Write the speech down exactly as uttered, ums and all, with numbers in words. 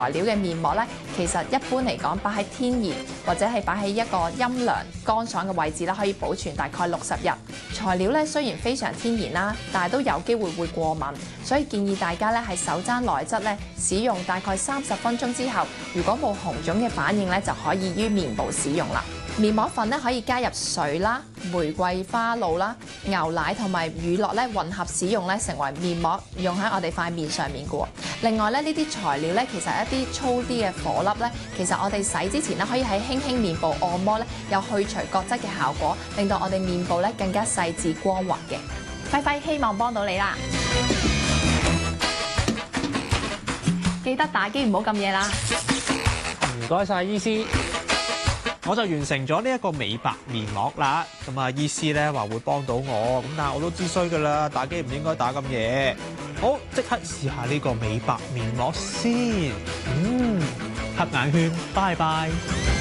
材料嘅面膜咧，其實一般嚟講擺喺天然或者係擺喺一個陰涼乾爽嘅位置咧，可以保存大概六十日。材料咧雖然非常天然啦，但係都有機會會過敏，所以建議大家咧係手踭內側咧使用大概三十分鐘之後，如果冇紅腫嘅反應咧，就可以於面部使用啦。面膜粉咧可以加入水啦、玫瑰花露啦、牛奶同埋乳酪咧混合使用咧，成為面膜用喺我哋塊面上面嘅喎。另外咧，呢啲材料咧其實一啲粗啲嘅顆粒咧，其實我哋洗之前咧可以喺輕輕面部按摩咧，有去除角質嘅效果，令到我哋面部咧更加細緻光滑嘅。輝輝希望幫到你啦，記得打機唔好咁夜啦。 唔該晒醫師。我就完成咗呢一個美白面膜啦，咁啊醫師咧話會幫到我，咁但係我都知衰噶啦，打機唔應該打咁夜。好，即刻試下呢個美白面膜先。嗯，黑眼圈，拜拜。